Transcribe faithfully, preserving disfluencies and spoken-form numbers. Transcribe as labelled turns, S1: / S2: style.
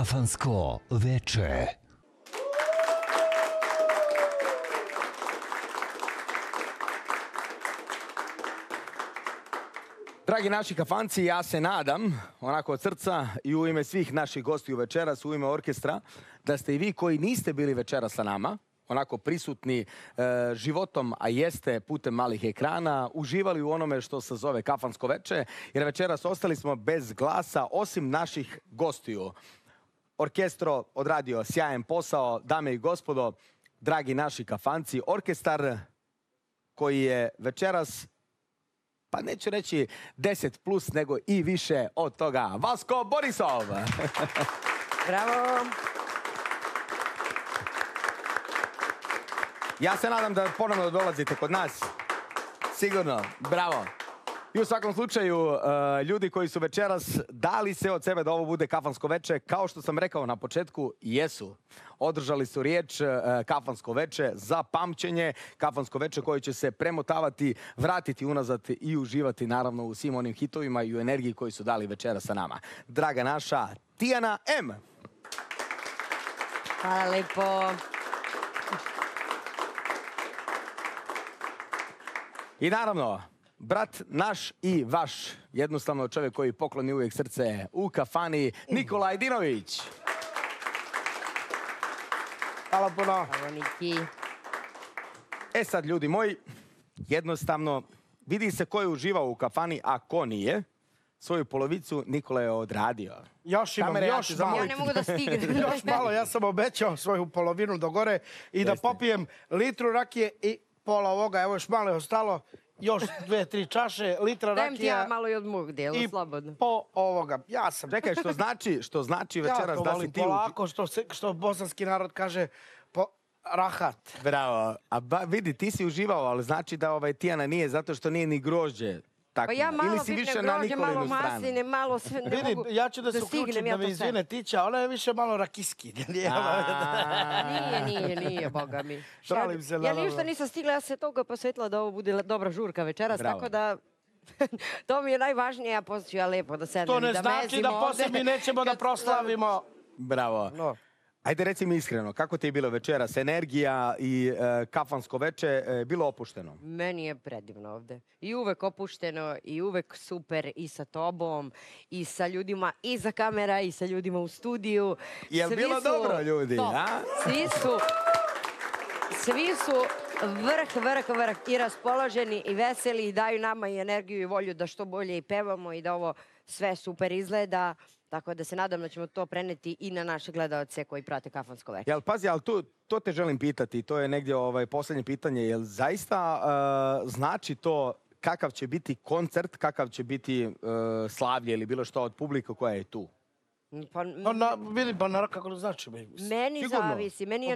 S1: Kafansko veče.
S2: Dragi naši kafanci, ja se nadam, onako od srca i u ime svih naših gostiju večeras, u ime orkestra, da ste i vi koji niste bili večeras sa nama, onako prisutni e, životom, a jeste putem malih ekrana, uživali u onome što se zove kafansko veče, jer večeras ostali smo bez glasa, osim naših gostiju. Orkestro odradio sjajan posao, dame i gospodo, dragi naši kafanci, orkestar koji je večeras, pa neću reći deset plus, nego i više od toga. Vasko Borisov!
S3: Bravo!
S2: Ja se nadam da ponovno dolazite kod nas. Sigurno. Bravo. I u svakom slučaju, ljudi koji su večeras dali se od sebe da ovo bude kafansko veče, kao što sam rekao na početku, jesu. Održali su riječ kafansko veče za pamćenje, kafansko veče koje će se premotavati, vratiti unazad i uživati naravno u svim onim hitovima i u energiji koji su dali večera sa nama. Draga naša Tijana M.
S3: Hvala lepo.
S2: I naravno, brat naš i vaš, jednostavno čovjek koji pokloni uvijek srce u kafani, Nikola Ajdinović.
S4: Hvala puno.
S3: Hvala Niki.
S2: E sad, ljudi moji, jednostavno, vidi se ko je uživao u kafani, a ko nije. Svoju polovicu Nikola je odradio.
S4: Još imam,
S2: Kamere, ja
S4: još
S2: ću
S4: malo.
S3: Ja ne mogu da stignem.
S4: Još malo, ja sam obećao svoju polovinu do gore i da
S2: Jeste.
S4: popijem litru rakije i pola ovoga. Evo još malo je ostalo, još dve, tri čaše, litra
S3: Dajem ti ja
S4: rakija
S3: malo i od mog dijela,
S4: i
S3: slobodno.
S4: po ovoga. Ja sam...
S2: Čekaj, što znači, što znači večeras
S4: ja to
S2: da si
S4: volim
S2: ti...
S4: polako, što, se, što bosanski narod kaže, po rahat.
S2: Bravo. A ba, vidi, ti si uživao, ali znači da ovaj Tijana nije zato što nije ni grožđe.
S3: Pa ja malo
S2: Ili si
S3: pipnem
S2: više na
S3: grožđe, malo
S2: Nikolinu stranu.
S3: masline, malo sve, ne
S4: Vidi,
S3: mogu
S4: ja ću da se
S3: stignem
S4: uključim
S3: ja
S4: da me
S3: to sve.
S4: izvine Tića, ona je više malo rakiski.
S3: Nije, nije, nije, boga mi.
S4: Šalim se,
S3: Ja
S4: naravno.
S3: ništa nisam stigla, ja se toga posvetila da ovo bude dobra žurka večeras,
S2: Bravo.
S3: tako da... To mi je najvažnije, ja poslije ću ja lepo da sedem
S4: To
S3: i
S4: ne
S3: da
S4: znači
S3: mezim
S4: da
S3: ovde.
S4: poslije mi nećemo da
S3: Kad-
S4: proslavimo.
S2: Bravo.
S4: No.
S2: Ajde, reci mi iskreno, kako ti je bilo večeras? Energija i e, kafansko veče e, bilo opušteno?
S3: Meni je predivno ovde. I uvek opušteno, i uvek super, i sa tobom, i sa ljudima iza kamera, i sa ljudima u studiju.
S2: Jel
S3: Svi
S2: bilo
S3: su
S2: dobro, ljudi,
S3: top.
S2: a?
S3: Svi su, svi su vrh, vrh, vrh i raspoloženi i veseli i daju nama i energiju i volju da što bolje i pevamo i da ovo sve super izgleda. Tako da se nadam da ćemo to preneti i na naše gledalce koji prate kafansko veče.
S2: Jel, pazi, ali tu, to te želim pitati, to je negdje ovaj, posljednje pitanje, jel zaista e, znači to kakav će biti koncert, kakav će biti e, slavlje ili bilo što od publika koja je tu?
S3: Pa,
S4: Pa na, vidi, pa naravno kako ne znači.
S3: meni
S2: Sigurno.
S3: zavisi, meni je